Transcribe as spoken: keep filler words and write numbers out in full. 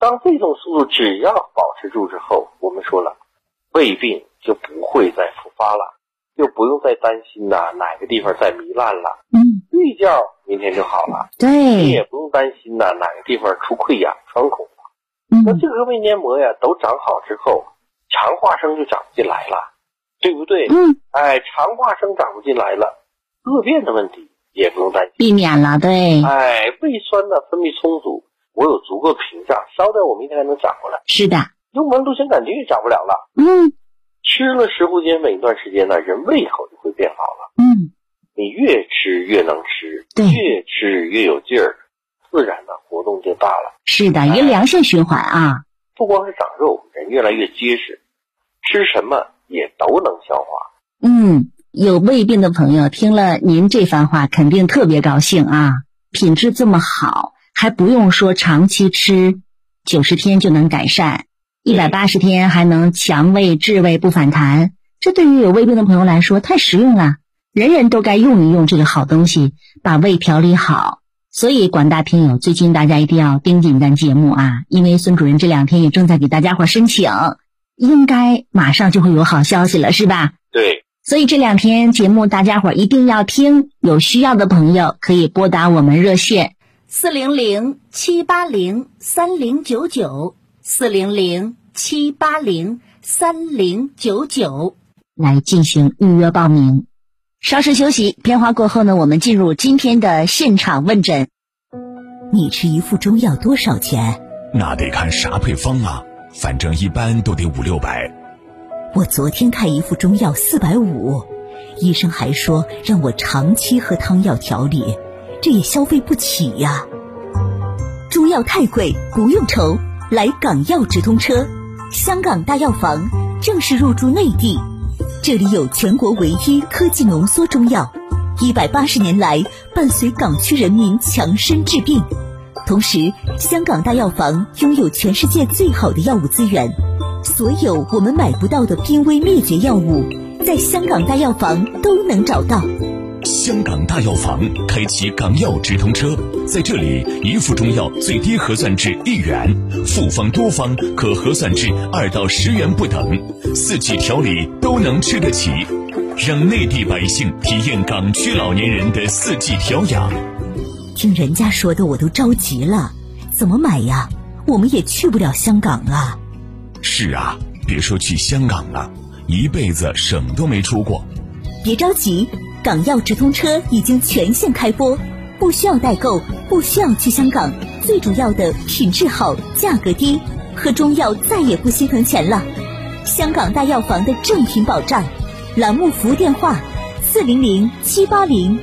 当肺动速度只要保持住之后，我们说了，胃病就不会再复发了，就不用再担心呐、啊、哪个地方再糜烂了， 嗯， 睡一觉明天就好了。 对， 你也不用担心呐、啊、哪个地方出溃疡穿孔了。 嗯， 那这个胃黏膜呀都长好之后，肠化生就长不进来了，对不对？ 嗯， 哎，肠化生长不进来了，恶便的问题也不用担心， 避免了。对， 哎，胃酸呢分泌充足，我有足够的屏障，稍待我明天还能长回来。 是的， 幽门螺旋杆菌也长不了了。 嗯， 吃了食物坚粉一段时间呢，人胃口就会变好了。 嗯， 你越吃越能吃， 对， 越吃越有劲儿，自然的活动就大了。 是的，一个良性循环啊。 不光是长肉，人越来越结实，吃什么也都能消化。 嗯，有胃病的朋友听了您这番话，肯定特别高兴啊！品质这么好，还不用说长期吃，九十天就能改善，一百八十天还能强胃治胃不反弹。这对于有胃病的朋友来说太实用了，人人都该用一用这个好东西，把胃调理好。所以广大听友，最近大家一定要盯紧咱节目啊，因为孙主任这两天也正在给大家伙申请，应该马上就会有好消息了，是吧？ 对， 所以这两天节目大家伙一定要听，有需要的朋友可以拨打我们热线四零零七八零三零九九四零零七八零三零九九来进行预约报名。稍事休息，片花过后呢，我们进入今天的现场问诊。 你吃一副中药多少钱？ 那得看啥配方啊，反正一般都得五六百。 我昨天开一副中药四百五，医生还说让我长期喝汤药调理，这也消费不起呀。中药太贵，不用愁，来港药直通车，香港大药房正式入驻内地。这里有全国唯一科技浓缩中药，一百八十年来伴随港区人民强身治病。同时，香港大药房拥有全世界最好的药物资源，所有我们买不到的濒危灭绝药物，在香港大药房都能找到。 香港大药房开启港药直通车，在这里一副中药最低核算至一元，复方多方可核算至二到十元不等，四季调理都能吃得起，让内地百姓体验港区老年人的四季调养。 听人家说的我都着急了，怎么买呀？我们也去不了香港啊。 是啊，别说去香港了，一辈子省都没出过。 别着急，港药直通车已经全线开播，不需要代购，不需要去香港，最主要的品质好，价格低，喝中药再也不心疼钱了。香港大药房的正品保障，栏目服务电话四零零七八零